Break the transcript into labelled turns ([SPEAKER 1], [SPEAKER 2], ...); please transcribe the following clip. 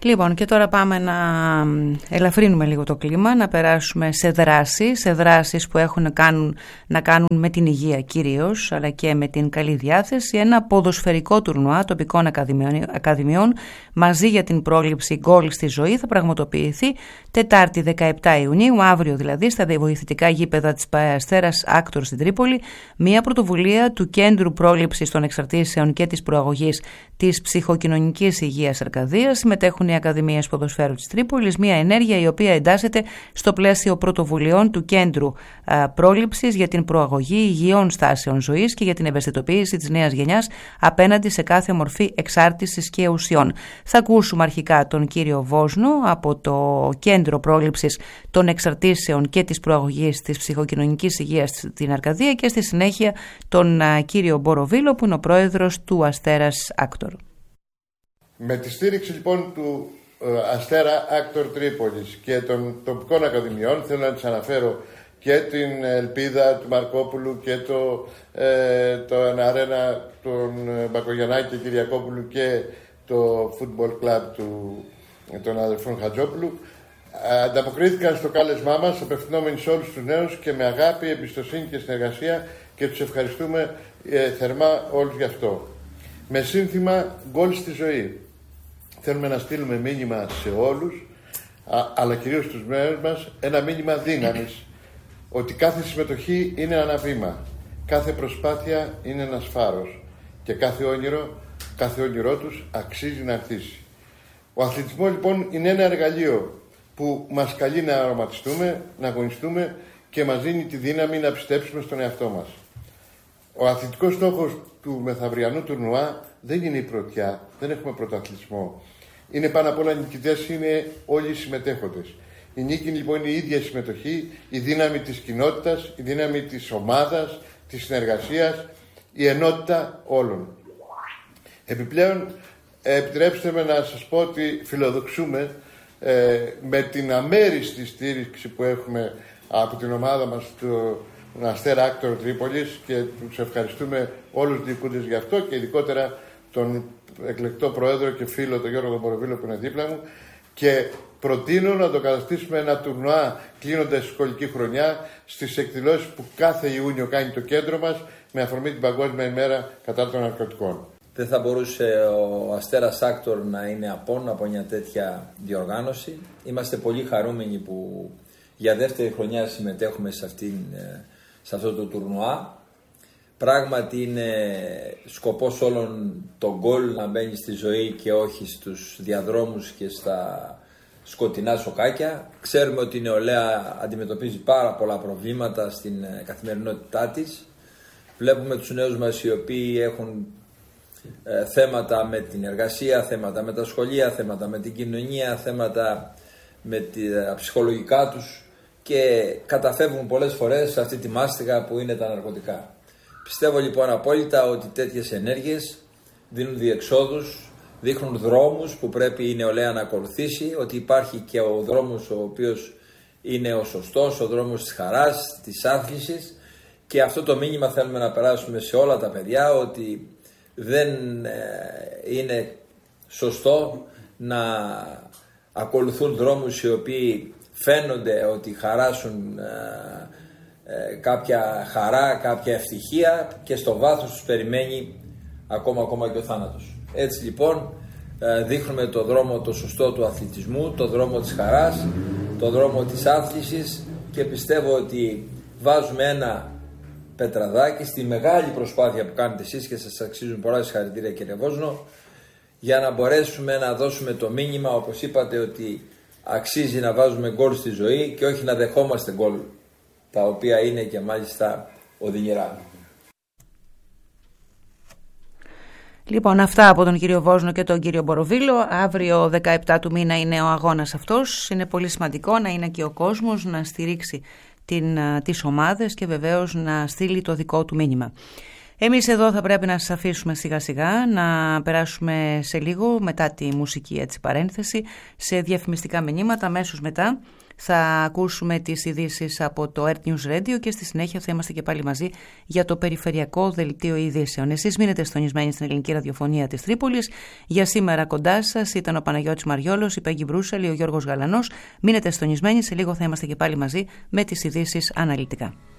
[SPEAKER 1] Λοιπόν, και τώρα πάμε να ελαφρύνουμε λίγο το κλίμα, να περάσουμε σε δράσεις που έχουν να κάνουν με την υγεία κυρίως, αλλά και με την καλή διάθεση. Ένα ποδοσφαιρικό τουρνουά τοπικών ακαδημιών μαζί για την πρόληψη γκολ στη ζωή θα πραγματοποιηθεί Τετάρτη 17 Ιουνίου, αύριο δηλαδή, στα βοηθητικά γήπεδα της ΠΑΕ Αστέρας Άκτορ στην Τρίπολη, μια πρωτοβουλία του Κέντρου Πρόληψης των Εξαρτήσεων και της Προαγωγής της Ψυχοκοινωνικής Υγείας Αρκαδίας. Συμμετέχουν οι Ακαδημίες Ποδοσφαίρου της Τρίπολης, μια ενέργεια η οποία εντάσσεται στο πλαίσιο πρωτοβουλειών του Κέντρου Πρόληψης για την Προαγωγή Υγιών Στάσεων Ζωής και για την ευαισθητοποίηση της νέας γενιάς απέναντι σε κάθε μορφή εξάρτησης και ουσιών. Θα ακούσουμε αρχικά τον κύριο Βόσνο από το Κέντρο Πρόληψης των Εξαρτήσεων και της Προαγωγής της Ψυχοκοινωνικής Υγείας στην Αρκαδία και στη συνέχεια τον κύριο Μποροβίλο που είναι ο πρόεδρος του Αστέρας Άκτορ.
[SPEAKER 2] Με τη στήριξη λοιπόν του Αστέρα Άκτορ Τρίπολης και των τοπικών ακαδημιών, θέλω να τις αναφέρω και την Ελπίδα του Μαρκόπουλου και το αρένα των Μπακογιαννάκη και Κυριακόπουλου και το Football Club των αδερφών Χατζόπουλου, ανταποκρίθηκαν στο κάλεσμά μας, απευθυνόμενοι σε όλους τους νέους και με αγάπη, εμπιστοσύνη και συνεργασία, και τους ευχαριστούμε θερμά όλους γι' αυτό. Με σύνθημα «Γκολ στη ζωή». Θέλουμε να στείλουμε μήνυμα σε όλους, αλλά κυρίως στους νέους μας, ένα μήνυμα δύναμης, ότι κάθε συμμετοχή είναι ένα βήμα, κάθε προσπάθεια είναι ένας φάρος και κάθε όνειρό τους αξίζει να αρχίσει. Ο αθλητισμός λοιπόν είναι ένα εργαλείο που μας καλεί να αρωματιστούμε, να αγωνιστούμε και μας δίνει τη δύναμη να πιστέψουμε στον εαυτό μας. Ο αθλητικός στόχος του μεθαυριανού τουρνουά δεν είναι η πρωτιά, δεν έχουμε πρωταθλητισμό. Είναι πάνω απ' όλα νικητές, είναι όλοι οι συμμετέχοντες. Η νίκη λοιπόν είναι η ίδια συμμετοχή, η δύναμη της κοινότητας, η δύναμη της ομάδας, της συνεργασίας, η ενότητα όλων. Επιπλέον, επιτρέψτε με να σας πω ότι φιλοδοξούμε με την αμέριστη στήριξη που έχουμε από την ομάδα μας του Αστέρα Άκτορ Τρίπολης, και τους ευχαριστούμε όλους τους διοικούντες γι' αυτό και ειδικότερα τον εκλεκτό πρόεδρο και φίλο τον Γιώργο Μποροβίλο που είναι δίπλα μου, και προτείνω να το καταστήσουμε ένα τουρνουά κλείνοντας τη σχολική χρονιά στις εκδηλώσεις που κάθε Ιούνιο κάνει το κέντρο μας με αφορμή την Παγκόσμια ημέρα κατά των ναρκωτικών.
[SPEAKER 3] Δεν θα μπορούσε ο Αστέρας Άκτορ να είναι απόν από μια τέτοια διοργάνωση. Είμαστε πολύ χαρούμενοι που για δεύτερη χρονιά συμμετέχουμε σε αυτό το τουρνουά. Πράγματι είναι σκοπός όλων το γκολ να μπαίνει στη ζωή και όχι στους διαδρόμους και στα σκοτεινά σοκάκια. Ξέρουμε ότι η νεολαία αντιμετωπίζει πάρα πολλά προβλήματα στην καθημερινότητά της. Βλέπουμε τους νέους μας οι οποίοι έχουν θέματα με την εργασία, θέματα με τα σχολεία, θέματα με την κοινωνία, θέματα με τα ψυχολογικά τους και καταφεύγουν πολλές φορές σε αυτή τη μάστιγα που είναι τα ναρκωτικά. Πιστεύω λοιπόν απόλυτα ότι τέτοιες ενέργειες δίνουν διεξόδους, δείχνουν δρόμους που πρέπει η νεολαία να ακολουθήσει, ότι υπάρχει και ο δρόμος ο οποίος είναι ο σωστός, ο δρόμος της χαράς, της άθλησης, και αυτό το μήνυμα θέλουμε να περάσουμε σε όλα τα παιδιά, ότι δεν είναι σωστό να ακολουθούν δρόμους οι οποίοι φαίνονται ότι χαράσουν κάποια χαρά, κάποια ευτυχία, και στο βάθος τους περιμένει ακόμα και ο θάνατος. Έτσι λοιπόν δείχνουμε το δρόμο το σωστό του αθλητισμού, το δρόμο της χαράς, το δρόμο της άθλησης, και πιστεύω ότι βάζουμε ένα πετραδάκι στη μεγάλη προσπάθεια που κάνετε εσείς και σας αξίζουν πολλά συγχαρητήρια κύριε Βόσνο, για να μπορέσουμε να δώσουμε το μήνυμα, όπως είπατε, ότι αξίζει να βάζουμε γκολ στη ζωή και όχι να δεχόμαστε γκολ τα οποία είναι και μάλιστα οδυνηρά.
[SPEAKER 1] Λοιπόν, αυτά από τον κύριο Βόσνο και τον κύριο Μποροβίλο. Αύριο 17 του μήνα είναι ο αγώνας αυτός. Είναι πολύ σημαντικό να είναι και ο κόσμος να στηρίξει τις ομάδες και βεβαίως να στείλει το δικό του μήνυμα. Εμείς εδώ θα πρέπει να σας αφήσουμε σιγά σιγά να περάσουμε σε λίγο μετά τη μουσική παρένθεση σε διαφημιστικά μηνύματα. Αμέσως μετά Θα ακούσουμε τις ειδήσεις από το Earth News Radio και στη συνέχεια θα είμαστε και πάλι μαζί για το περιφερειακό δελτίο ειδήσεων. Εσείς μείνετε συντονισμένοι στην ελληνική ραδιοφωνία της Τρίπολης. Για σήμερα κοντά σας ήταν ο Παναγιώτης Μαριόλος, η Πέγγι Μπρούσαλη, ο Γιώργος Γαλανός. Μείνετε συντονισμένοι, σε λίγο θα είμαστε και πάλι μαζί με τις ειδήσεις αναλυτικά.